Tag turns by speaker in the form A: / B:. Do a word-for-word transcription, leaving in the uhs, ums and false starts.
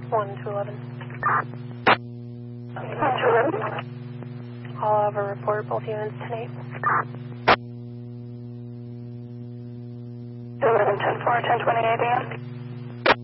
A: one to eleven.
B: one to eleven.
A: I'll have a report, both units tonight.
B: eleven ten four, ten twenty-eight a m